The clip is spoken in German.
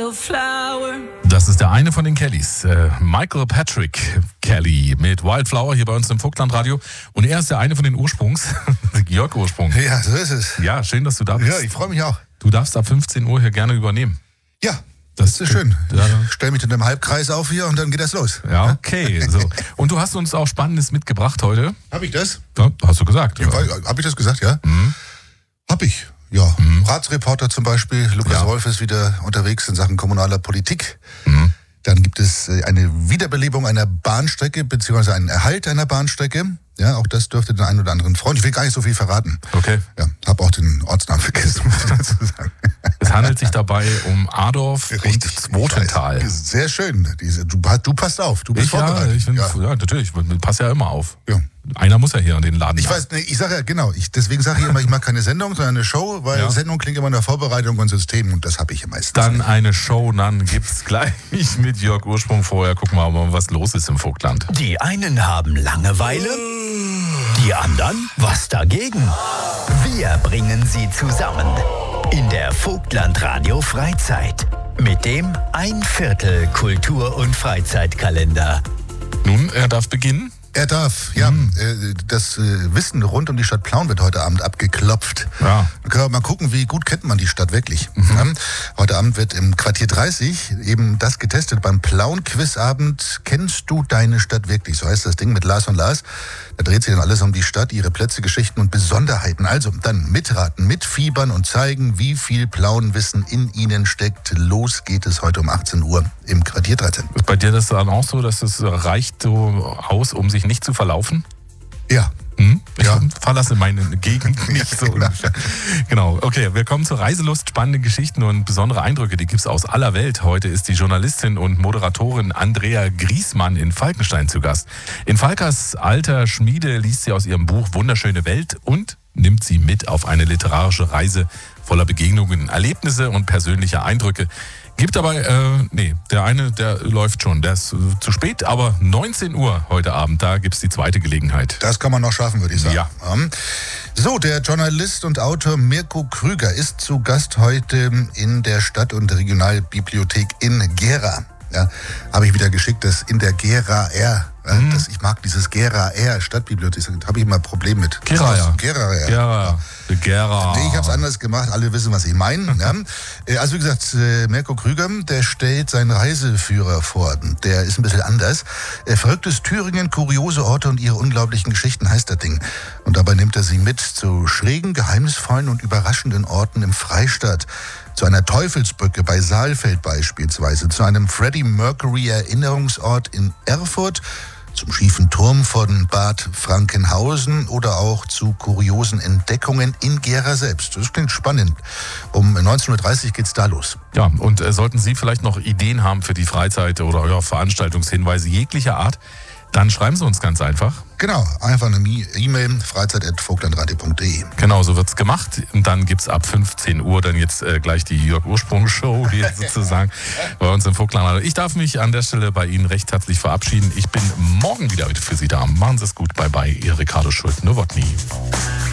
Wildflower. Das ist der eine von den Kellys, Michael Patrick Kelly mit Wildflower hier bei uns im Vogtlandradio. Und er ist der eine von den Jörg Ursprung. Ja, so ist es. Ja, schön, dass du da bist. Ja, ich freue mich auch. Du darfst ab 15 Uhr hier gerne übernehmen. Ja, das ist schön. Ja. Ich stell mich in einem Halbkreis auf hier und dann geht das los. Ja, okay. So. Und du hast uns auch Spannendes mitgebracht heute. Habe ich das? Ja, hast du gesagt. Ja, habe ich das gesagt, ja? Mhm. Hab ich. Ja, Ratsreporter zum Beispiel. Lukas Wolf ist wieder unterwegs in Sachen kommunaler Politik. Mhm. Dann gibt es eine Wiederbelebung einer Bahnstrecke, beziehungsweise einen Erhalt einer Bahnstrecke. Ja, auch das dürfte den einen oder anderen freuen. Ich will gar nicht so viel verraten. Okay. Ja, habe auch den Ortsnamen vergessen, muss ich dazu sagen. Es handelt sich dabei um Adorf und Zwotental. Sehr schön. Du passt auf, du bist vorbereitet. Ja, natürlich. Ich passe ja immer auf. Ja. Einer muss ja hier an den Laden. Ich weiß, ich sage ja genau, deswegen sage ich immer, ich mache keine Sendung, sondern eine Show, weil Sendung klingt immer nach Vorbereitung und System und das habe ich ja meistens. Dann eine Show, dann gibt's gleich mit Jörg Ursprung vorher. Gucken wir mal, was los ist im Vogtland. Die einen haben Langeweile, die anderen was dagegen. Wir bringen sie zusammen in der Vogtlandradio Freizeit mit dem 1/4 Kultur- und Freizeitkalender. Nun, er darf beginnen. Er darf, ja. Das Wissen rund um die Stadt Plauen wird heute Abend abgeklopft. Ja. Dann können wir mal gucken, wie gut kennt man die Stadt wirklich. Ja. Heute Abend wird im Quartier 30 eben das getestet. Beim Plauen-Quizabend Kennst du deine Stadt wirklich? So heißt das Ding mit Lars und Lars. Da dreht sich dann alles um die Stadt, ihre Plätze, Geschichten und Besonderheiten. Also dann mitraten, mitfiebern und zeigen, wie viel Plauenwissen in ihnen steckt. Los geht es heute um 18 Uhr im Quartier 13. Ist bei dir das dann auch so, dass es reicht so aus, um sich nicht zu verlaufen? Ja. Ich verlasse meine Gegend nicht so. Genau, okay, wir kommen zur Reiselust. Spannende Geschichten und besondere Eindrücke, die gibt es aus aller Welt. Heute ist die Journalistin und Moderatorin Andrea Griesmann in Falkenstein zu Gast. In Falkers alter Schmiede liest sie aus ihrem Buch Wunderschöne Welt und nimmt sie mit auf eine literarische Reise voller Begegnungen, Erlebnisse und persönliche Eindrücke. Gibt aber, der eine, der läuft schon, der ist zu spät, aber 19 Uhr heute Abend, da gibt es die zweite Gelegenheit. Das kann man noch schaffen, würde ich sagen. Ja. So, der Journalist und Autor Mirko Krüger ist zu Gast heute in der Stadt- und Regionalbibliothek in Gera. Ja, habe ich wieder geschickt, das in der Gera R. Ich mag dieses Gera R, Stadtbibliothek, da habe ich immer ein Problem mit. Gera R. Gera. Nee, ich habe es anders gemacht, alle wissen, was ich meine. Ja. Also wie gesagt, Mirko Krüger, der stellt seinen Reiseführer vor. Der ist ein bisschen anders. Verrücktes Thüringen, kuriose Orte und ihre unglaublichen Geschichten heißt das Ding. Und dabei nimmt er sie mit zu schrägen, geheimnisvollen und überraschenden Orten im Freistaat. Zu einer Teufelsbrücke bei Saalfeld beispielsweise, zu einem Freddie Mercury Erinnerungsort in Erfurt, zum schiefen Turm von Bad Frankenhausen oder auch zu kuriosen Entdeckungen in Gera selbst. Das klingt spannend. Um 19.30 Uhr geht's da los. Ja, und sollten Sie vielleicht noch Ideen haben für die Freizeit oder Veranstaltungshinweise jeglicher Art, dann schreiben Sie uns ganz einfach. Genau, einfach eine E-Mail, freizeit@vogtlandradio.de. Genau, so wird's gemacht. Und dann gibt's ab 15 Uhr dann jetzt gleich die Jörg Ursprung-Show hier sozusagen bei uns im Vogtlandradio. Ich darf mich an der Stelle bei Ihnen recht herzlich verabschieden. Ich bin morgen wieder für Sie da. Machen Sie es gut. Bye bye, Ihr Ricardo Schult-Nowotny.